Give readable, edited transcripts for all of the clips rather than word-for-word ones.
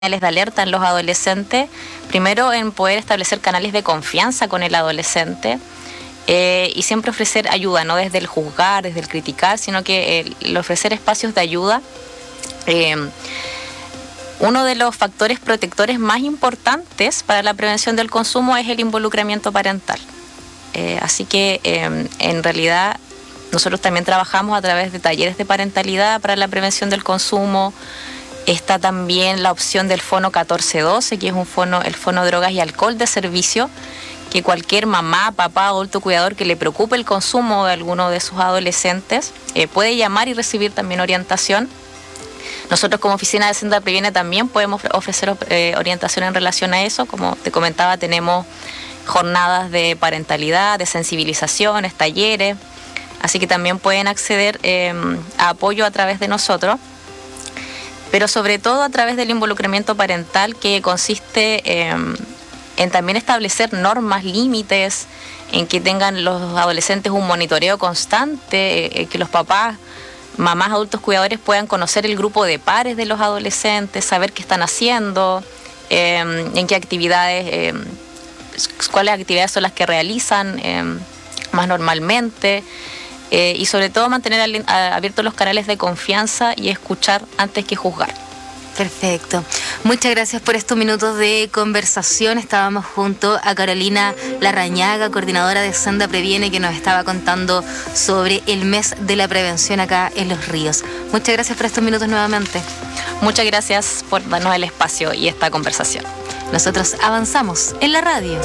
de alerta en los adolescentes, primero en poder establecer canales de confianza con el adolescente y siempre ofrecer ayuda, no desde el juzgar, desde el criticar, sino que el ofrecer espacios de ayuda. Uno de los factores protectores más importantes para la prevención del consumo es el involucramiento parental. Así que en realidad nosotros también trabajamos a través de talleres de parentalidad para la prevención del consumo. Está también la opción del Fono 1412, que es el Fono Drogas y Alcohol de Servicio, que cualquier mamá, papá, adulto cuidador que le preocupe el consumo de alguno de sus adolescentes puede llamar y recibir también orientación. Nosotros como Oficina de Senda Previene también podemos ofrecer orientación en relación a eso. Como te comentaba, tenemos jornadas de parentalidad, de sensibilizaciones, talleres, así que también pueden acceder a apoyo a través de nosotros. Pero sobre todo a través del involucramiento parental, que consiste en también establecer normas, límites, en que tengan los adolescentes un monitoreo constante, que los papás, mamás, adultos cuidadores puedan conocer el grupo de pares de los adolescentes, saber qué están haciendo, en qué actividades, cuáles actividades son las que realizan más normalmente. Y sobre todo mantener abiertos los canales de confianza y escuchar antes que juzgar. Perfecto. Muchas gracias por estos minutos de conversación. Estábamos junto a Carolina Larrañaga, coordinadora de Senda Previene, que nos estaba contando sobre el mes de la prevención acá en Los Ríos. Muchas gracias por estos minutos nuevamente. Muchas gracias por darnos el espacio y esta conversación. Nosotros avanzamos en la radio.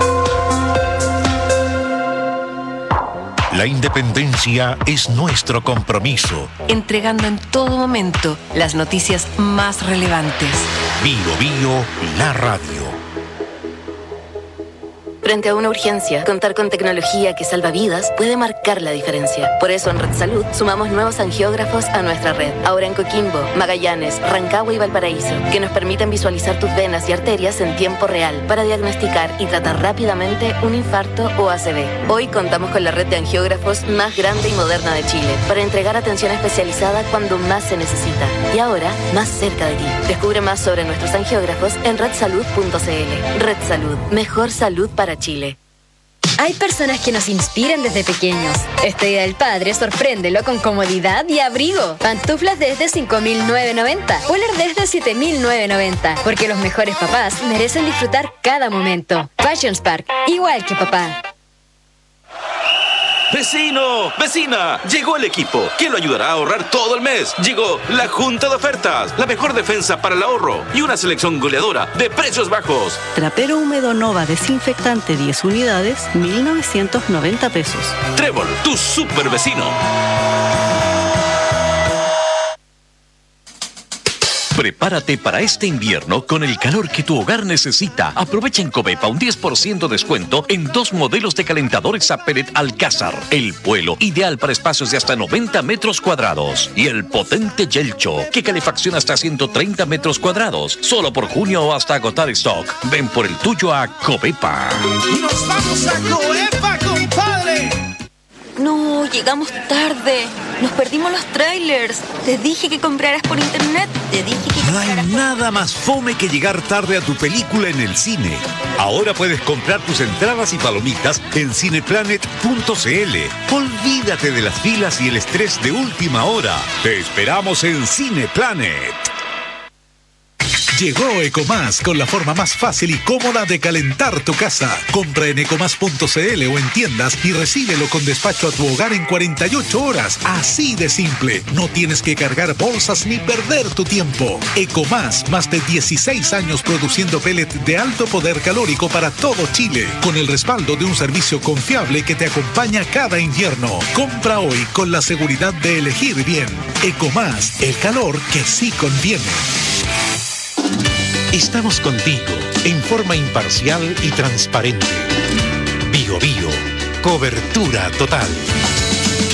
La independencia es nuestro compromiso. Entregando en todo momento las noticias más relevantes. Bio Bio, la radio. Frente a una urgencia, contar con tecnología que salva vidas puede marcar la diferencia. Por eso en Red Salud sumamos nuevos angiógrafos a nuestra red. Ahora en Coquimbo, Magallanes, Rancagua y Valparaíso, que nos permiten visualizar tus venas y arterias en tiempo real para diagnosticar y tratar rápidamente un infarto o ACV. Hoy contamos con la red de angiógrafos más grande y moderna de Chile para entregar atención especializada cuando más se necesita. Y ahora, más cerca de ti. Descubre más sobre nuestros angiógrafos en redsalud.cl. Red Salud. Mejor salud para Chile. Hay personas que nos inspiran desde pequeños. Este Día del Padre, sorpréndelo con comodidad y abrigo. Pantuflas desde 5.990, poler desde 7.990, porque los mejores papás merecen disfrutar cada momento. Fashions Park, igual que papá. ¡Vecino! ¡Vecina! Llegó el equipo que lo ayudará a ahorrar todo el mes. Llegó la Junta de Ofertas, la mejor defensa para el ahorro y una selección goleadora de precios bajos. Trapero húmedo Nova desinfectante 10 unidades, 1.990 pesos. Trébol, tu super vecino. Prepárate para este invierno con el calor que tu hogar necesita. Aprovecha en Covepa un 10% descuento en 2 modelos de calentadores a pellet Alcázar. El vuelo, ideal para espacios de hasta 90 metros cuadrados. Y el potente Yelcho, que calefacciona hasta 130 metros cuadrados. Solo por junio o hasta agotar stock. Ven por el tuyo a Covepa. ¡Nos vamos a Covepa, compadre! No, llegamos tarde. Nos perdimos los trailers. Te dije que compraras por internet. Te dije que No hay nada más fome que llegar tarde a tu película en el cine. Ahora puedes comprar tus entradas y palomitas en cineplanet.cl. Olvídate de las filas y el estrés de última hora. Te esperamos en Cineplanet. Llegó Ecomás con la forma más fácil y cómoda de calentar tu casa. Compra en ecomás.cl o en tiendas y recíbelo con despacho a tu hogar en 48 horas. Así de simple. No tienes que cargar bolsas ni perder tu tiempo. Ecomás, más de 16 años produciendo pellet de alto poder calórico para todo Chile, con el respaldo de un servicio confiable que te acompaña cada invierno. Compra hoy con la seguridad de elegir bien. Ecomás, el calor que sí conviene. Estamos contigo en forma imparcial y transparente. Bio Bio, cobertura total.